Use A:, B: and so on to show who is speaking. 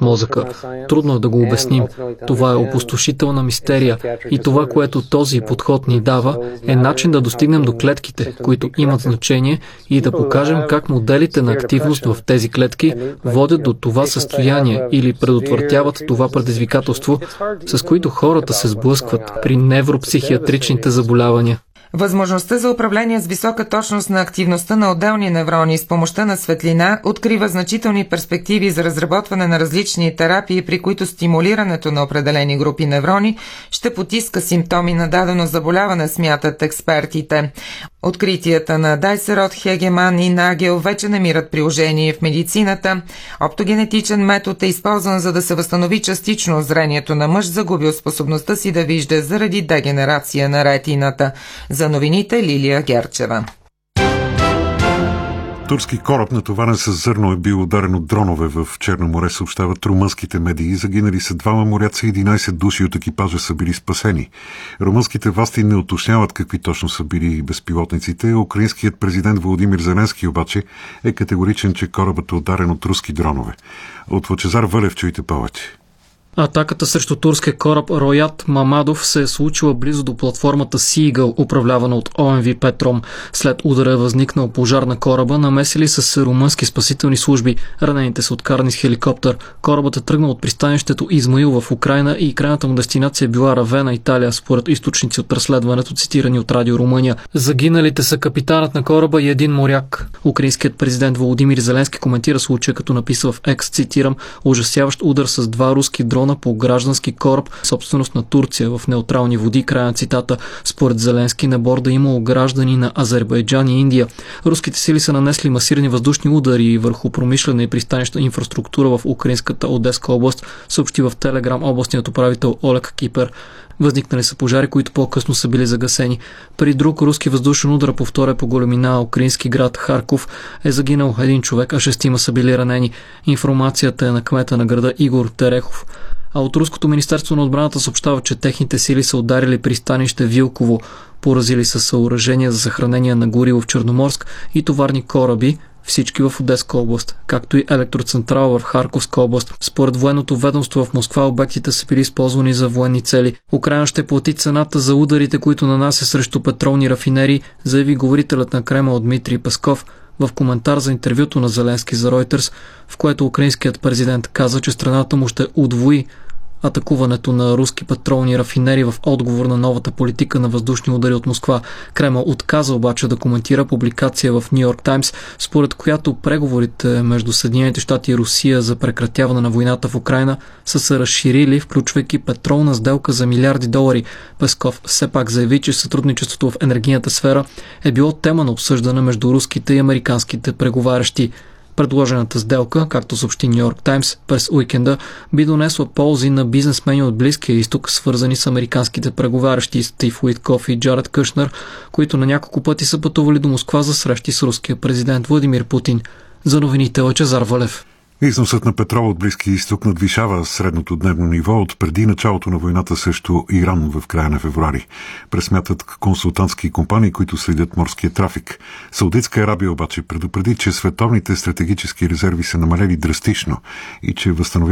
A: мозъка. Трудно е да го обясним. Това е опустошителна мистерия и това, което този подход ни дава, е начин да достигнем до клетките, които имат значение и да покажем как моделите на активност в тези клетки водят до това състояние или предотвратяват това предизвикателство, с които хората се сблъскват при невропсихиатричните заболявания.
B: Възможността за управление с висока точност на активността на отделни неврони с помощта на светлина открива значителни перспективи за разработване на различни терапии, при които стимулирането на определени групи неврони ще потиска симптоми на дадено заболяване, смятат експертите. Откритията на Дайсерот, Хегеман и Нагел вече намират приложение в медицината. Оптогенетичен метод е използван, за да се възстанови частично зрението на мъж, загубил способността си да вижда заради дегенерация на ретината. За новините Лилия Герчева.
C: Турски кораб, натоварен с зърно, е бил ударен от дронове в Черно море, съобщават румънските медии. Загинали са 2 моряци и 11 души от екипажа са били спасени. Румънските власти не уточняват какви точно са били безпилотниците. Украинският президент Володимир Зеленски обаче е категоричен, че корабът е ударен от руски дронове. От Лъчезар Вълев чуйте повече.
A: Атаката срещу турския кораб Роят Мамадов се е случила близо до платформата Сигъл, управлявана от ОМВ Петром. След удара е възникнал пожар на кораба, намесили са се румънски спасителни служби. Ранените са откарани с хеликоптер. Корабът е тръгнал от пристанището Измаил в Украйна и крайната му дестинация била Равена, Италия, според източници от разследването, цитирани от Радио Румъния. Загиналите са капитанът на кораба и един моряк. Украинският президент Володимир Зеленски коментира случая, като написа в Екс, цитирам: "Ужасяващ удар с 2 руски дрона по граждански кораб, собственост на Турция, в неутрални води", края на цитата. Според Зеленски на борда имало граждани на Азербайджан и Индия. Руските сили са нанесли масирани въздушни удари върху промишлена и пристанищна инфраструктура в украинската Одеска област, съобщи в Телеграм областният управител Олег Кипер. Възникнали са пожари, които по-късно са били загасени. При друг руски въздушен удар по втория по големина украински град Харков е загинал 1 човек, а 6 са били ранени. Информацията е на кмета на града Игор Терехов. А от Руското министерство на отбраната съобщава, че техните сили са ударили пристанище Вилково, поразили са съоръжения за съхранение на гориво в Черноморск и товарни кораби, всички в Одеска област, както и електроцентрала в Харковска област. Според военното ведомство в Москва обектите са били използвани за военни цели. Украйна ще плати цената за ударите, които нанася срещу петролни рафинерии, заяви говорителят на Кремъл Дмитрий Песков в коментар за интервюто на Зеленски за Reuters, в което украинският президент каза, че страната му ще удвои атакуването на руски петролни рафинери в отговор на новата политика на въздушни удари от Москва. Кремъл отказа обаче да коментира публикация в Ню Йорк Таймс, според която преговорите между Съединените щати и Русия за прекратяване на войната в Украйна са се разширили, включвайки петролна сделка за милиарди долари. Песков все пак заяви, че сътрудничеството в енергийната сфера е било тема на обсъждане между руските и американските преговарящи. Предложената сделка, както съобщи Ню Йорк Таймс, през уикенда би донесла ползи на бизнесмени от Близкия изток, свързани с американските преговарящи Стив Уиткоф и Джаред Кушнер, които на няколко пъти са пътували до Москва за срещи с руския президент Владимир Путин. За новините Лъчезар Вълев.
C: Износът на петрол от Близкия изток надвишава средното дневно ниво от преди началото на войната срещу Иран в края на февруари. Пресмятат консултантски компании, които следят морския трафик. Саудитска Арабия обаче предупреди, че световните стратегически резерви са намалели драстично и че възстановяват